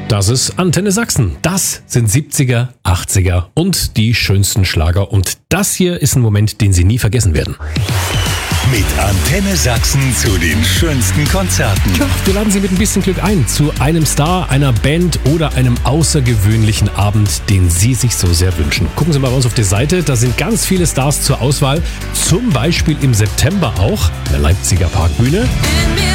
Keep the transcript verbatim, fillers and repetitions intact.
Das ist Antenne Sachsen. Das sind siebziger, achtziger und die schönsten Schlager. Und das hier ist ein Moment, den Sie nie vergessen werden. Mit Antenne Sachsen zu den schönsten Konzerten. Ja, wir laden Sie mit ein bisschen Glück ein zu einem Star, einer Band oder einem außergewöhnlichen Abend, den Sie sich so sehr wünschen. Gucken Sie mal bei uns auf die Seite, da sind ganz viele Stars zur Auswahl. Zum Beispiel im September auch der Leipziger Parkbühne.